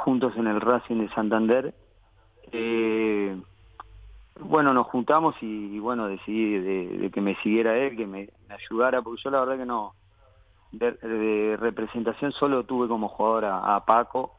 juntos en el Racing de Santander. Bueno, nos juntamos y bueno, decidí de que me siguiera él, que me ayudara, porque yo la verdad que no, de representación solo tuve como jugador a Paco,